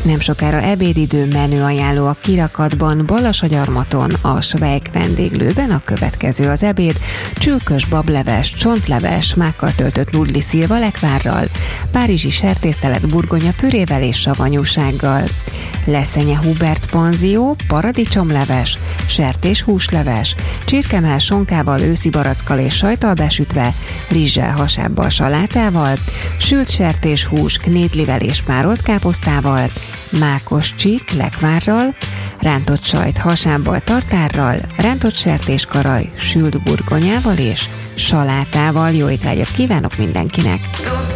Nem sokára ebédidő menüajánló a kirakatban, Balassagyarmaton, a Schweik vendéglőben a következő az ebéd: csülkös bableves, csontleves, mákkal töltött nudli szilvalekvárral, párizsi sertésztelet burgonya pürével és savanyúsággal. Leszenye Hubert panzió, paradicsomleves, sertéshúsleves, csirkemell sonkával, őszi barackkal és sajttal besütve, rizssel, hasábbal, salátával, sült sertéshús, knédlivel és párolt káposztával, mákos csík lekvárral, rántott sajt hasábbal, tartárral, rántott sertéskaraj, sült burgonyával és salátával. Jó étvágyat kívánok mindenkinek!